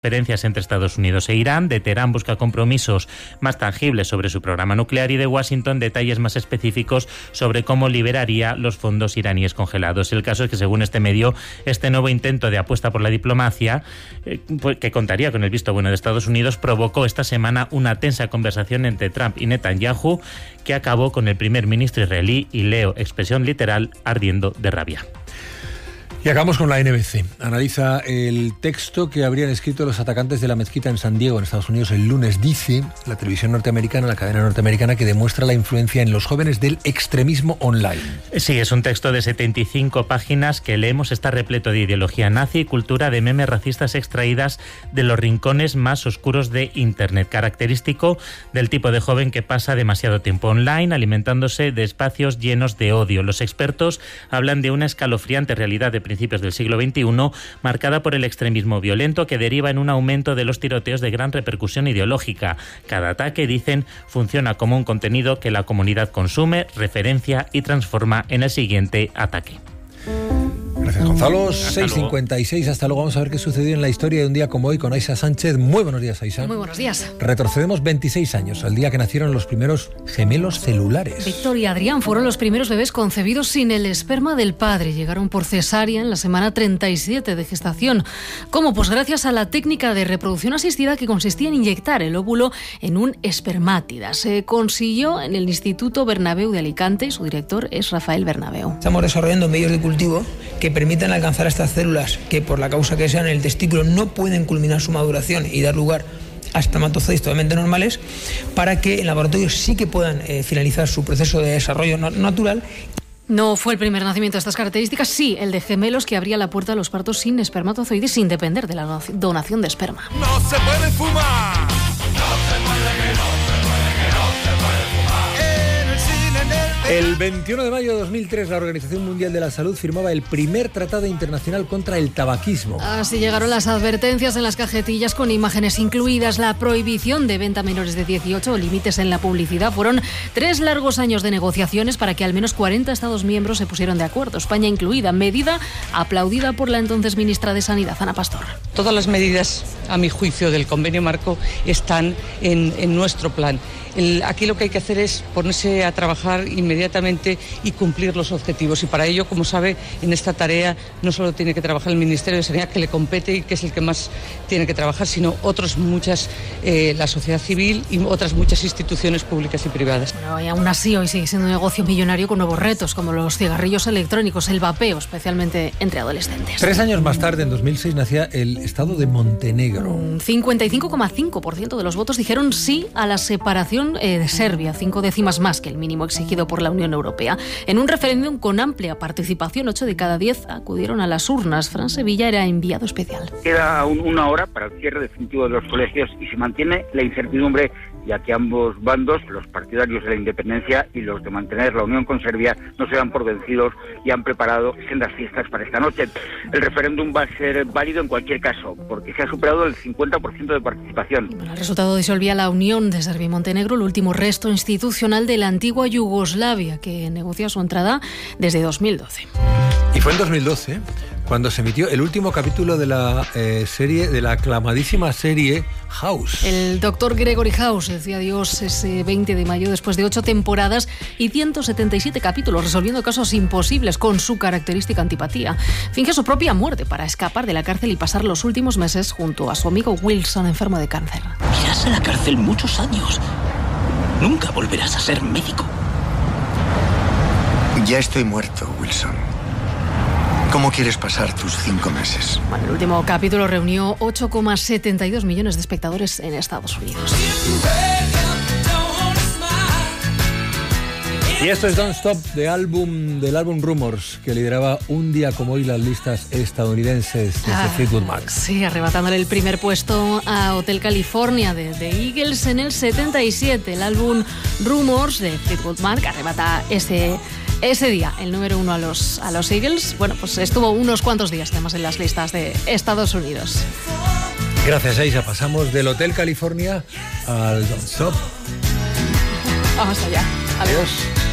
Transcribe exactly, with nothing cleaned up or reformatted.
Diferencias entre Estados Unidos e Irán. De Teherán busca compromisos más tangibles sobre su programa nuclear y de Washington detalles más específicos sobre cómo liberaría los fondos iraníes congelados. El caso es que, según este medio, este nuevo intento de apuesta por la diplomacia, eh, pues, que contaría con el visto bueno de Estados Unidos, provocó esta semana una tensa conversación entre Trump y Netanyahu que acabó con el primer ministro israelí, y leo expresión literal, ardiendo de rabia. Y acabamos con la N B C. Analiza el texto que habrían escrito los atacantes de la mezquita en San Diego, en Estados Unidos, el lunes. Dice la televisión norteamericana, la cadena norteamericana, que demuestra la influencia en los jóvenes del extremismo online. Sí, es un texto de setenta y cinco páginas que leemos. Está repleto de ideología nazi y cultura de memes racistas extraídas de los rincones más oscuros de Internet, característico del tipo de joven que pasa demasiado tiempo online, alimentándose de espacios llenos de odio. Los expertos hablan de una escalofriante realidad de principios del siglo veintiuno, marcada por el extremismo violento que deriva en un aumento de los tiroteos de gran repercusión ideológica. Cada ataque, dicen, funciona como un contenido que la comunidad consume, referencia y transforma en el siguiente ataque. Gracias, Gonzalo. seis cincuenta y seis, hasta luego. Vamos a ver qué sucedió en la historia de un día como hoy con Aisha Sánchez. Muy buenos días, Aisha. Muy buenos días. Retrocedemos veintiséis años, al día que nacieron los primeros gemelos celulares. Víctor y Adrián fueron los primeros bebés concebidos sin el esperma del padre. Llegaron por cesárea en la semana treinta y siete de gestación. ¿Cómo? Pues gracias a la técnica de reproducción asistida que consistía en inyectar el óvulo en un espermátida. Se consiguió en el Instituto Bernabéu de Alicante y su director es Rafael Bernabéu. Estamos desarrollando medios de cultivo que permitan alcanzar a estas células que, por la causa que sean en el testículo, no pueden culminar su maduración y dar lugar a espermatozoides totalmente normales, para que en laboratorio sí que puedan eh, finalizar su proceso de desarrollo no- natural. No fue el primer nacimiento de estas características, sí, el de gemelos, que abría la puerta a los partos sin espermatozoides, sin depender de la donación de esperma. ¡No se puede fumar! ¡No se puede que no se puede que no se puede fumar! En el cine, en el... El veintiuno de mayo de dos mil tres, la Organización Mundial de la Salud firmaba el primer tratado internacional contra el tabaquismo. Así llegaron las advertencias en las cajetillas con imágenes incluidas, la prohibición de venta a menores de dieciocho, límites en la publicidad. Fueron tres largos años de negociaciones para que al menos cuarenta Estados miembros se pusieran de acuerdo, España incluida, medida aplaudida por la entonces ministra de Sanidad, Ana Pastor. Todas las medidas, a mi juicio, del convenio marco están en, en nuestro plan. El, aquí lo que hay que hacer es ponerse a trabajar inmediatamente y cumplir los objetivos. Y para ello, como sabe, en esta tarea no solo tiene que trabajar el Ministerio de Sanidad, que le compete y que es el que más tiene que trabajar, sino otras muchas, eh, la sociedad civil y otras muchas instituciones públicas y privadas. Bueno, y aún así hoy sigue siendo un negocio millonario con nuevos retos, como los cigarrillos electrónicos, el vapeo, especialmente entre adolescentes. Tres años más tarde, en dos mil seis, nacía el Estado de Montenegro. Un cincuenta y cinco coma cinco por ciento de los votos dijeron sí a la separación eh, de Serbia, cinco décimas más que el mínimo exigido por la Unión Europea. En un referéndum con amplia participación, ocho de cada diez acudieron a las urnas. Fran Sevilla era enviado especial. Queda aún una hora para el cierre definitivo de los colegios y se mantiene la incertidumbre, ya que ambos bandos, los partidarios de la independencia y los de mantener la unión con Serbia, no se dan por vencidos y han preparado sendas fiestas para esta noche. El referéndum va a ser válido en cualquier caso, porque se ha superado el cincuenta por ciento de participación. Bueno, el resultado disolvía la unión de Serbia y Montenegro, el último resto institucional de la antigua Yugoslavia, que negocia su entrada desde dos mil doce. Y fue en dos mil doce cuando se emitió el último capítulo de la eh, serie, de la aclamadísima serie House. El doctor Gregory House decía adiós ese veinte de mayo después de ocho temporadas y ciento setenta y siete capítulos, resolviendo casos imposibles con su característica antipatía. Finge su propia muerte para escapar de la cárcel y pasar los últimos meses junto a su amigo Wilson, enfermo de cáncer. Irás a la cárcel muchos años. Nunca volverás a ser médico. Ya estoy muerto, Wilson. ¿Cómo quieres pasar tus cinco meses? Bueno, el último capítulo reunió ocho coma setenta y dos millones de espectadores en Estados Unidos. Y esto es Don't Stop, de álbum, del álbum Rumors, que lideraba un día como hoy las listas estadounidenses desde Ah, Fleetwood Mac. Sí, arrebatándole el primer puesto a Hotel California de The Eagles en el setenta y siete. El álbum Rumors de Fleetwood Mac arrebata ese... Ese día, el número uno a los, a los Eagles, bueno, pues estuvo unos cuantos días además en las listas de Estados Unidos. Gracias, Aisha. Pasamos del Hotel California al Don't Stop. Vamos allá. Adiós. Adiós.